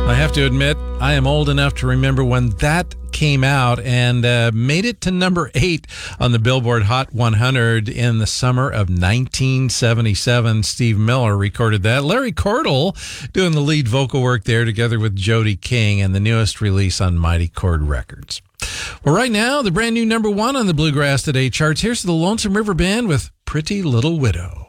I have to admit, I am old enough to remember when that came out and made it to number 8 on the Billboard Hot 100 in the summer of 1977. Steve Miller recorded that. Larry Cordell doing the lead vocal work there together with Jody King, and the newest release on Mighty Chord Records. Well, right now, the brand new number 1 on the Bluegrass Today charts. Here's the Lonesome River Band with Pretty Little Widow.